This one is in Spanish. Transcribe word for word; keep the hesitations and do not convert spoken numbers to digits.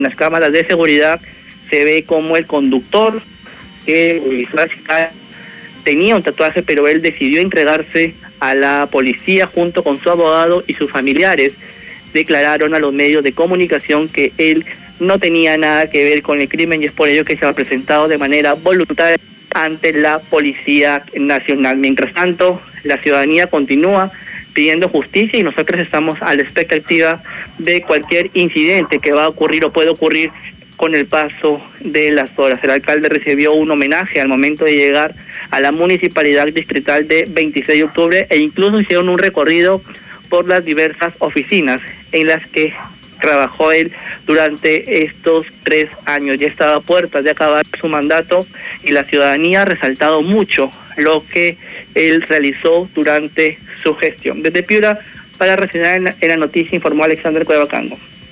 En las cámaras de seguridad se ve como el conductor que tenía un tatuaje, pero él decidió entregarse a la policía junto con su abogado, y sus familiares declararon a los medios de comunicación que él no tenía nada que ver con el crimen, y es por ello que se ha presentado de manera voluntaria ante la Policía Nacional. Mientras tanto, la ciudadanía continúa pidiendo justicia y nosotros estamos a la expectativa de cualquier incidente que va a ocurrir o puede ocurrir con el paso de las horas. El alcalde recibió un homenaje al momento de llegar a la municipalidad distrital de veintiséis de octubre, e incluso hicieron un recorrido por las diversas oficinas en las que trabajó él durante estos tres años. Ya estaba a puertas de acabar su mandato y la ciudadanía ha resaltado mucho lo que él realizó durante su gestión. Desde Piura, para reaccionar en la, en la noticia, informó Alexander Cueva Cango.